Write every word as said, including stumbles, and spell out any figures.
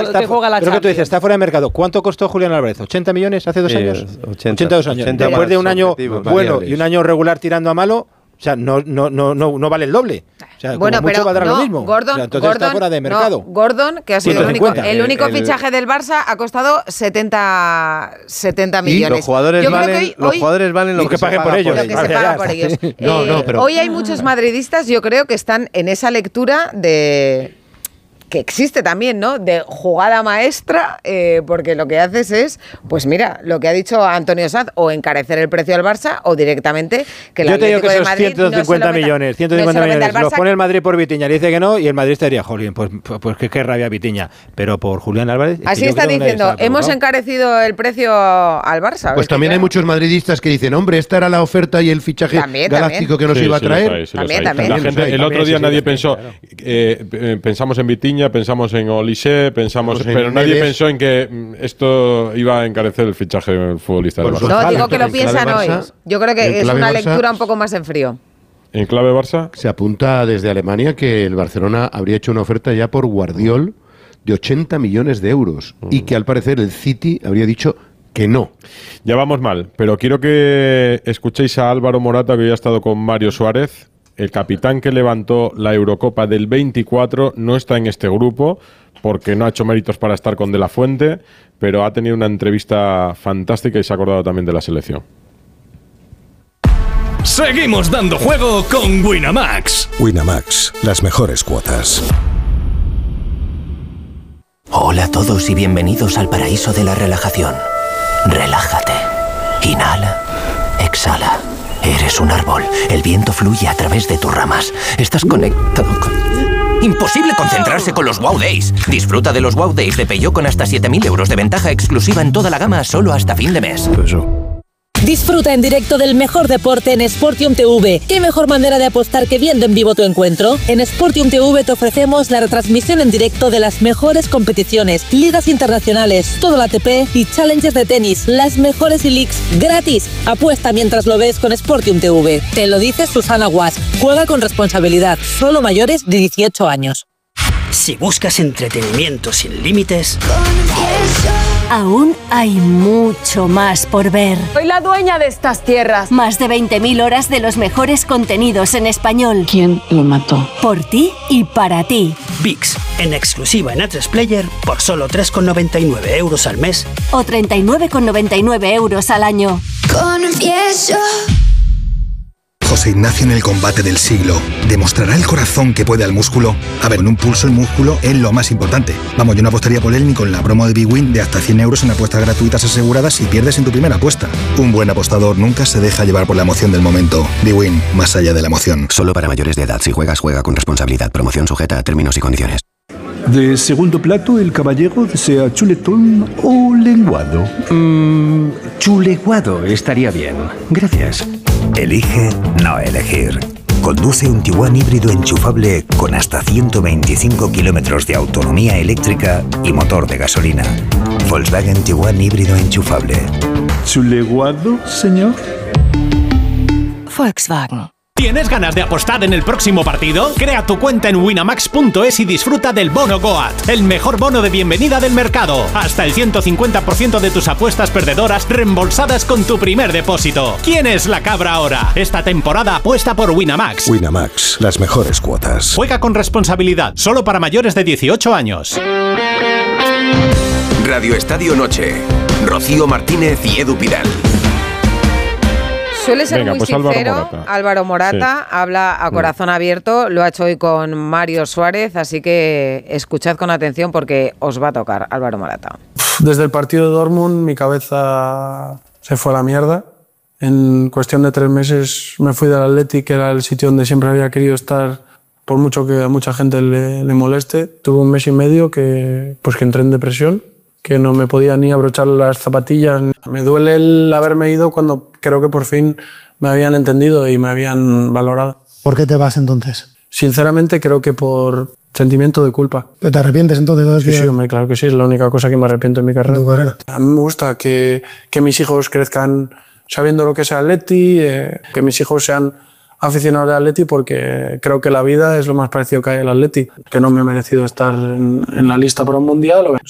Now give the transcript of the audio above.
está, te juega la Champions. Lo que tú dices, está fuera de mercado. ¿Cuánto costó Julián Álvarez? ¿ochenta millones hace dos sí, años? ochenta, ochenta y dos años. ochenta Después de un año objetivos, bueno variables. y un año regular tirando a malo, o sea, no, no, no, no, no vale el doble. O sea, bueno, como mucho pero valdrá no, lo mismo. Gordon, O sea, entonces Gordon, está fuera de mercado. No, Gordon, que ha sido el único, ciento cincuenta. el único El- fichaje del Barça, ha costado setenta, setenta millones. Los jugadores Yo creo valen, que hoy, los hoy, jugadores valen lo Lo que, que paguen se por paga ellos. lo que se Vale, paga ya por está. ellos. No, Eh, no, pero- Hoy hay muchos madridistas, yo creo, que están en esa lectura de... que existe también, ¿no? De jugada maestra, eh, porque lo que haces es, pues mira, lo que ha dicho Antonio Sanz, o encarecer el precio al Barça, o directamente que el Yo te digo Atlético que de esos Madrid ciento cincuenta no se lo meta- millones, ciento no se cincuenta lo meta millones, al los Barça. pone el Madrid por Vitiña, le dice que no, y el Madrid estaría, jolín, pues, pues qué, qué rabia Vitiña, pero por Julián Álvarez... es que Así yo está creo que nadie diciendo, estaba hemos preocupado. encarecido el precio al Barça. Pues Es que también hay claro. muchos madridistas que dicen, hombre, esta era la oferta y el fichaje También, galáctico también. que nos Sí, iba a sí los traer. hay, sí los También, hay. también. La También gente, los hay. el otro También, día sí, nadie sí, pensó, claro. eh, eh, pensamos en Vitiña, pensamos en Olise, pensamos, Pensamos en pero nadie Neves. pensó en que mm, esto iba a encarecer el fichaje del futbolista del Por Barça. su- No, Ojalá, digo que lo en clave piensan hoy. Barça, Yo creo en que es clave una Barça, lectura un poco más en frío. En clave Barça, Se apunta desde Alemania que el Barcelona habría hecho una oferta ya por Guardiol de ochenta millones de euros y que al parecer el City habría dicho que no. ya vamos mal, pero quiero que escuchéis a Álvaro Morata, que hoy ha estado con Mario Suárez. El capitán que levantó la Eurocopa del veinticuatro no está en este grupo porque no ha hecho méritos para estar con De La Fuente, pero ha tenido una entrevista fantástica y se ha acordado también de la selección. Seguimos dando juego con Winamax. Winamax, las mejores cuotas. Hola a todos y bienvenidos al paraíso de la relajación. Relájate. Inhala. Exhala. Eres un árbol. El viento fluye a través de tus ramas. Estás conectado con... Imposible concentrarse con los Wow Days. Disfruta de los Wow Days de Peugeot con hasta siete mil euros de ventaja exclusiva en toda la gama solo hasta fin de mes. Disfruta en directo del mejor deporte en Sportium T V. ¿Qué mejor manera de apostar que viendo en vivo tu encuentro? En Sportium T V te ofrecemos la retransmisión en directo de las mejores competiciones, ligas internacionales, todo la A T P y challenges de tenis, las mejores e-leagues gratis. Apuesta mientras lo ves con Sportium T V. Te lo dice Susana Guas. Juega con responsabilidad. Solo mayores de dieciocho años. Si buscas entretenimiento sin límites, aún hay mucho más por ver. Soy la dueña de estas tierras. Más de veinte mil horas de los mejores contenidos en español. ¿Quién lo mató? Por ti y para ti. VIX, en exclusiva en A tres Player por solo tres con noventa y nueve euros al mes o treinta y nueve con noventa y nueve euros al año. Confieso. José Ignacio en el combate del siglo. ¿Demostrará el corazón que puede al músculo? A ver, en un pulso el músculo es lo más importante. Vamos, yo no apostaría por él ni con la promo de Big Win de hasta cien euros en apuestas gratuitas aseguradas si pierdes en tu primera apuesta. Un buen apostador nunca se deja llevar por la emoción del momento. Big Win, más allá de la emoción. Solo para mayores de edad. Si juegas, juega con responsabilidad. Promoción sujeta a términos y condiciones. De segundo plato, el caballero desea chuletón o lenguado. Mmm, chuleguado estaría bien. Gracias. Elige no elegir. Conduce un Tiguan híbrido enchufable con hasta ciento veinticinco kilómetros de autonomía eléctrica y motor de gasolina. Volkswagen Tiguan híbrido enchufable. ¿Chuleguado, señor? Volkswagen. ¿Tienes ganas de apostar en el próximo partido? Crea tu cuenta en winamax punto es y disfruta del bono Goat, el mejor bono de bienvenida del mercado. Hasta el ciento cincuenta por ciento de tus apuestas perdedoras reembolsadas con tu primer depósito. ¿Quién es la cabra ahora? Esta temporada apuesta por Winamax. Winamax, las mejores cuotas. Juega con responsabilidad, solo para mayores de dieciocho años. Radio Estadio Noche. Rocío Martínez y Edu Pidal. Suele ser Venga, muy pues sincero. Álvaro Morata, Álvaro Morata sí. habla a corazón abierto, lo ha hecho hoy con Mario Suárez, así que escuchad con atención porque os va a tocar Álvaro Morata. Desde el partido de Dortmund mi cabeza se fue a la mierda. En cuestión de tres meses me fui del Atleti, que era el sitio donde siempre había querido estar, por mucho que a mucha gente le, le moleste. Tuve un mes y medio que, pues que entré en depresión, que no me podía ni abrochar las zapatillas. Me duele el haberme ido cuando creo que por fin me habían entendido y me habían valorado. ¿Por qué te vas entonces? Sinceramente creo que por sentimiento de culpa. ¿Te arrepientes entonces? Sí, sí, hombre, claro que sí, es la única cosa que me arrepiento en mi carrera. ¿Tu carrera? A mí me gusta que, que mis hijos crezcan sabiendo lo que es el Atleti, eh, que mis hijos sean aficionados al Atleti, porque creo que la vida es lo más parecido que hay al Atleti. Que no me he merecido estar en, en la lista para un mundial.